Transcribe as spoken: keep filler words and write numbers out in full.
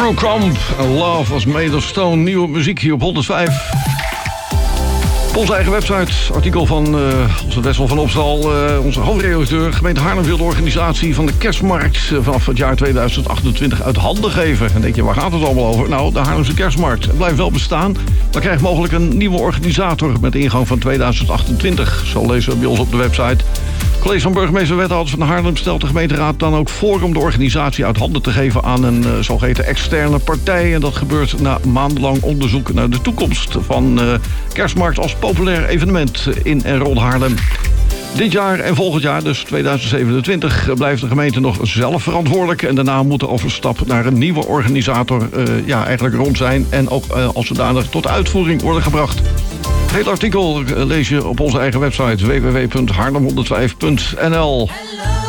Brookamp, Love was made of stone. Nieuwe muziek hier op honderdvijf. Op onze eigen website, artikel van uh, onze Wessel van Opstal, uh, onze hoofdredacteur. Gemeente Haarlem wil de organisatie van de kerstmarkt uh, vanaf het jaar tweeduizend achtentwintig uit handen geven. En denk je, waar gaat het allemaal over? Nou, de Haarlemse kerstmarkt. Het blijft wel bestaan, maar krijgt mogelijk een nieuwe organisator met ingang van tweeduizend achtentwintig. Zo lezen we bij ons op de website. College van burgemeester wethouders van Haarlem stelt de gemeenteraad dan ook voor om de organisatie uit handen te geven aan een uh, zogeheten externe partij. En dat gebeurt na maandenlang onderzoek naar de toekomst van uh, kerstmarkt als populair evenement in en rond Haarlem. Dit jaar en volgend jaar, dus tweeduizend zevenentwintig, blijft de gemeente nog zelf verantwoordelijk. En daarna moet de overstap naar een nieuwe organisator uh, ja, eigenlijk rond zijn. En ook uh, als zodanig tot uitvoering worden gebracht. Het hele artikel lees je op onze eigen website w w w punt haarlem honderdvijf punt n l.